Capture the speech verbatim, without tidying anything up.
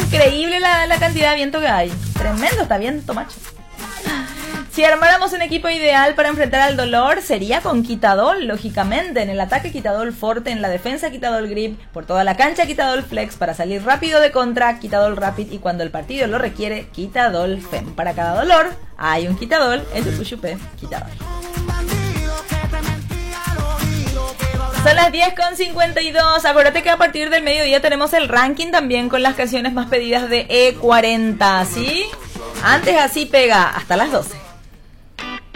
increíble la, la cantidad de viento que hay. Tremendo, está viento, macho. Si armáramos un equipo ideal para enfrentar al dolor, sería con Quitadol, lógicamente. En el ataque, Quitadol Forte. En la defensa, Quitadol Grip. Por toda la cancha, Quitadol Flex. Para salir rápido de contra, Quitadol Rapid. Y cuando el partido lo requiere, Quitadol Fem. Para cada dolor, hay un Quitadol en tu Pushupé Quitadol. Son las diez con cincuenta y dos. Acuérdate que a partir del mediodía tenemos el ranking también con las canciones más pedidas de E cuarenta, ¿sí? Antes así pega hasta las doce.